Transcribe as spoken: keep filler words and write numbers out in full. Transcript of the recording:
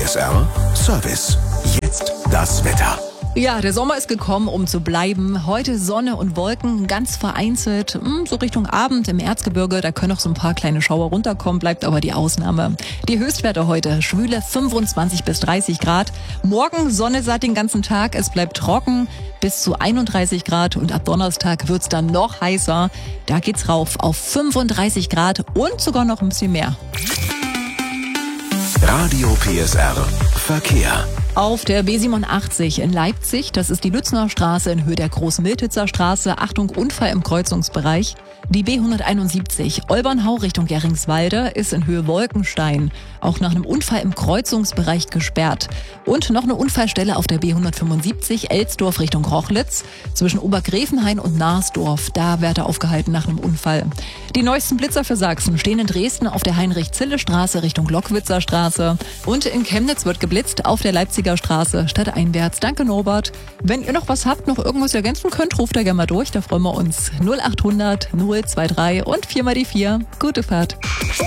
S R Service. Jetzt das Wetter. Ja, der Sommer ist gekommen, um zu bleiben. Heute Sonne und Wolken, ganz vereinzelt. So Richtung Abend im Erzgebirge, da können noch so ein paar kleine Schauer runterkommen, bleibt aber die Ausnahme. Die Höchstwerte heute, schwüle fünfundzwanzig bis dreißig Grad. Morgen Sonne satt den ganzen Tag, es bleibt trocken bis zu einunddreißig Grad und ab Donnerstag wird's dann noch heißer. Da geht's rauf auf fünfunddreißig Grad und sogar noch ein bisschen mehr. Radio P S R Verkehr. Auf der B siebenundachtzig in Leipzig, das ist die Lützner Straße in Höhe der Großmiltitzer Straße. Achtung, Unfall im Kreuzungsbereich. Die B hunderteinundsiebzig Olbernhau Richtung Geringswalde ist in Höhe Wolkenstein auch nach einem Unfall im Kreuzungsbereich gesperrt. Und noch eine Unfallstelle auf der B hundertfünfundsiebzig Elsdorf Richtung Rochlitz zwischen Obergräfenhain und Narsdorf. Da wird er aufgehalten nach einem Unfall. Die neuesten Blitzer für Sachsen stehen in Dresden auf der Heinrich-Zille-Straße Richtung Lockwitzer Straße. Und in Chemnitz wird geblitzt auf der Leipziger Straße stadteinwärts. Danke, Norbert. Wenn ihr noch was habt, noch irgendwas ergänzen könnt, ruft da gerne mal durch. Da freuen wir uns. null achthundert null zwei drei und vier mal die vier. Gute Fahrt.